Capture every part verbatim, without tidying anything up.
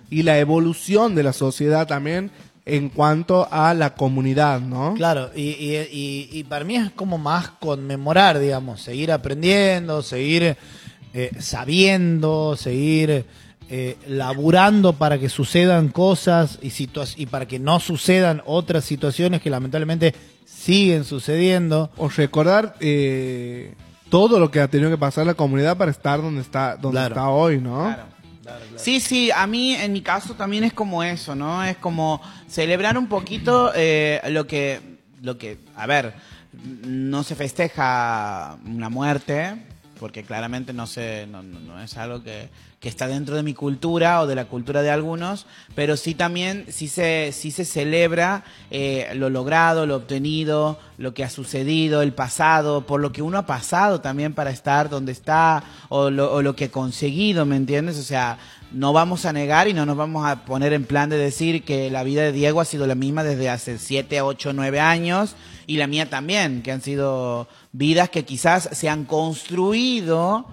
y la evolución de la sociedad también en cuanto a la comunidad, ¿no? Claro, y, y, y, y para mí es como más conmemorar, digamos, seguir aprendiendo, seguir eh, sabiendo, seguir eh, laburando para que sucedan cosas y, situa- y para que no sucedan otras situaciones que lamentablemente siguen sucediendo. O recordar eh, todo lo que ha tenido que pasar la comunidad para estar donde está, donde Claro. está hoy, ¿no? Claro. Sí, sí, a mí en mi caso también es como eso, ¿no? Es como celebrar un poquito eh, lo que, lo que, a ver, no se festeja una muerte, porque claramente no se, no, no, no es algo que, que está dentro de mi cultura o de la cultura de algunos, pero sí también sí se, sí se celebra eh, lo logrado, lo obtenido, lo que ha sucedido, el pasado, por lo que uno ha pasado también para estar donde está, o lo, o lo que ha conseguido, ¿me entiendes? O sea, no vamos a negar y no nos vamos a poner en plan de decir que la vida de Diego ha sido la misma desde hace siete, ocho, nueve años, y la mía también, que han sido vidas que quizás se han construido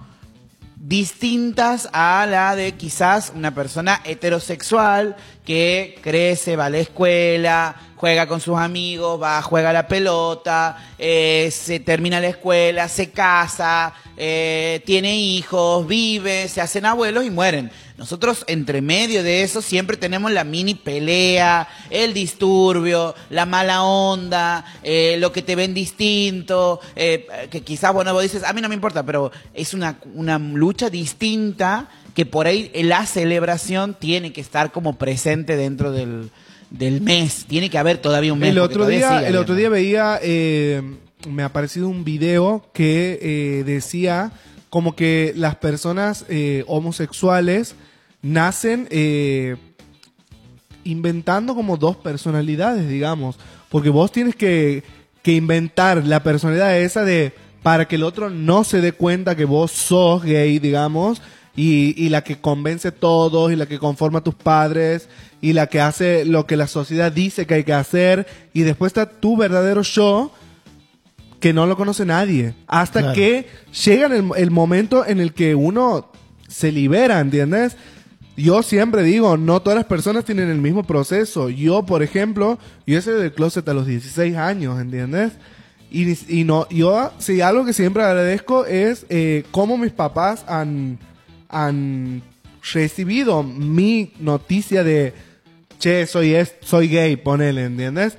distintas a la de quizás una persona heterosexual que crece, va a la escuela, juega con sus amigos, va, juega a la pelota, eh, se termina la escuela, se casa, eh, tiene hijos, vive, se hacen abuelos y mueren. Nosotros, entre medio de eso, siempre tenemos la mini pelea, el disturbio, la mala onda, eh, lo que te ven distinto, eh, que quizás, bueno, vos dices, a mí no me importa, pero es una, una lucha distinta que por ahí la celebración tiene que estar como presente dentro del, del mes. Tiene que haber todavía un mes. El porque otro todavía día, sigue el otro habiendo. día veía, eh, me ha aparecido un video que eh, decía como que las personas eh, homosexuales nacen eh, inventando como dos personalidades, digamos, porque vos tienes que, que inventar la personalidad esa de para que el otro no se dé cuenta que vos sos gay, digamos, y, y la que convence a todos, y la que conforma a tus padres, y la que hace lo que la sociedad dice que hay que hacer, y después está tu verdadero yo, que no lo conoce nadie, hasta Claro. que llega el, el momento en el que uno se libera, ¿entiendes? Yo siempre digo, no todas las personas tienen el mismo proceso. Yo, por ejemplo, yo salí del closet a los dieciséis años, ¿entiendes? Y, y no, yo, sí, algo que siempre agradezco es eh, cómo mis papás han, han recibido mi noticia de, che, soy, es, soy gay, ponele, ¿entiendes?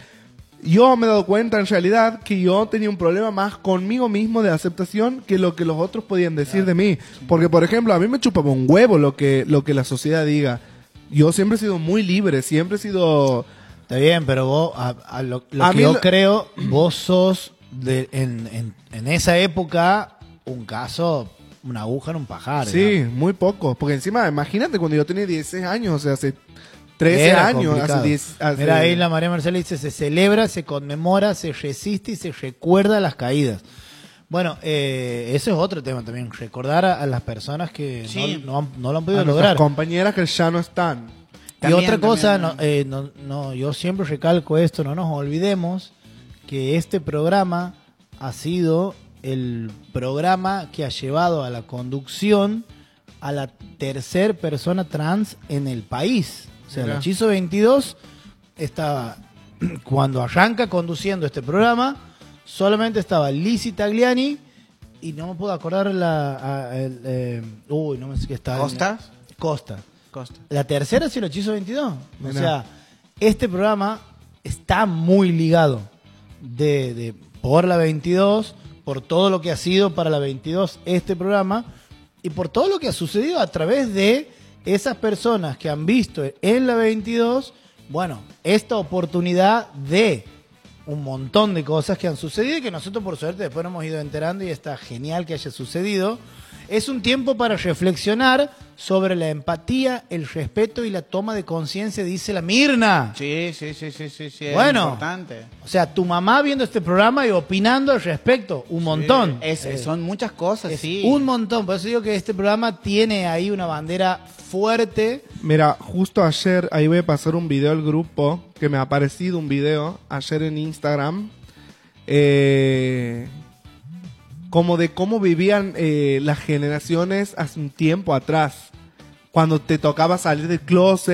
Yo me he dado cuenta en realidad que yo tenía un problema más conmigo mismo de aceptación que lo que los otros podían decir de mí. Porque, por ejemplo, a mí me chupaba un huevo lo que, lo que la sociedad diga. Yo siempre he sido muy libre, siempre he sido... Está bien, pero vos, a, a lo, lo A que mí yo lo- creo, vos sos de, en, en, en esa época un caso, una aguja en un pajar. Sí, digamos. muy poco. Porque encima, imagínate cuando yo tenía dieciséis años, o sea, hace trece Era años, complicado. hace diez... Hace... Mira, ahí la María Marcela dice, se celebra, se conmemora, se resiste y se recuerda las caídas. Bueno, eh, ese es otro tema también, recordar a, a las personas que Sí. no, no, han- no lo han a podido nuestras lograr. compañeras que ya no están. Y También, otra cosa, también. no, eh, no, no, yo siempre recalco esto, no nos olvidemos que este programa ha sido el programa que ha llevado a la conducción a la tercer persona trans en el país. O sea, Mirá. el Hechizo veintidós estaba, cuando arranca conduciendo este programa, solamente estaba Lizzy Tagliani y no me puedo acordar la... a- el, eh, uy, no me sé qué está. ¿Costas? Costa. Costa. La tercera sí lo Hechizo veintidós. O Mirá. sea, este programa está muy ligado de, de por la veintidós, por todo lo que ha sido para la veintidós este programa y por todo lo que ha sucedido a través de esas personas que han visto en la veintidós, bueno, esta oportunidad de un montón de cosas que han sucedido y que nosotros por suerte después nos hemos ido enterando y está genial que haya sucedido. Es un tiempo para reflexionar sobre la empatía, el respeto y la toma de conciencia, dice la Mirna. Sí, sí, sí, sí, sí, sí. Es Bueno. importante. O sea, tu mamá viendo este programa y opinando al respecto, un montón. Es- Eh, son muchas cosas, es sí. un montón. Por eso digo que este programa tiene ahí una bandera fuerte. Mira, justo ayer, ahí voy a pasar un video al grupo, que me ha aparecido un video ayer en Instagram, eh, como de cómo vivían eh, las generaciones hace un tiempo atrás, cuando te tocaba salir del closet.